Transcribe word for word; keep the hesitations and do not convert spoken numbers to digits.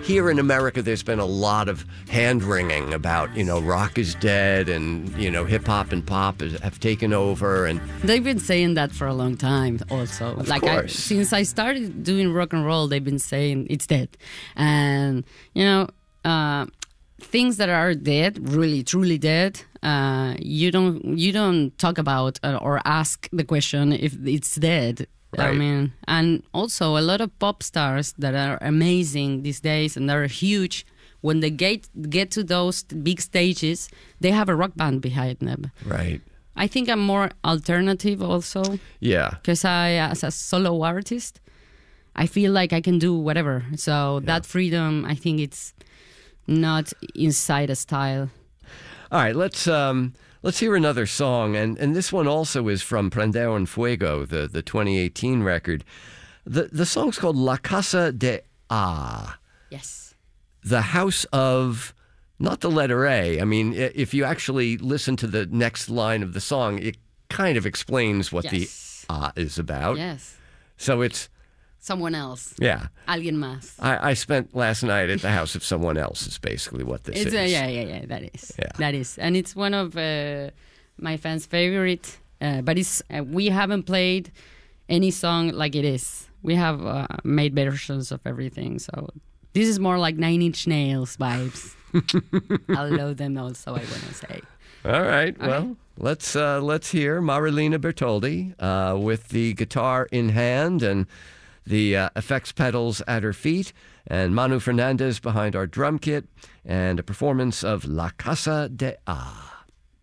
here in America, there's been a lot of hand-wringing about, you know, rock is dead and, you know, hip-hop and pop is, have taken over. And they've been saying that for a long time also. Of like course. I, since I started doing rock and roll, they've been saying it's dead. And, you know, uh, things that are dead, really, truly dead, uh, you don't you don't talk about uh, or ask the question if it's dead. Right. I mean, and also a lot of pop stars that are amazing these days and they're huge. When they get get to those big stages, they have a rock band behind them. Right. I think I'm more alternative also. Yeah. Because I, as a solo artist, I feel like I can do whatever. So Yeah. that freedom, I think it's not inside a style. All right, let's um, let's hear another song, and, and this one also is from Prendeo en Fuego, the, the twenty eighteen record. The the song's called La Casa de A. Yes. The House of, not the letter A. I mean, i- if you actually listen to the next line of the song, it kind of explains what Yes. the A is about. Yes. So it's, Someone else. yeah. Alguien más. I, I spent last night at the house of someone else is basically what this It's is. a, yeah, yeah, yeah. That is. Yeah. That is, and it's one of uh, my fans' favorite. Uh, but it's uh, we haven't played any song like it is. We have uh, made versions of everything. So this is more like Nine Inch Nails vibes. I love them also. I want to say. All right. All well, right. let's uh, let's hear Marilina Bertoldi uh, with the guitar in hand and the uh, effects pedals at her feet, and Manu Fernandez behind our drum kit, and a performance of La Casa de A.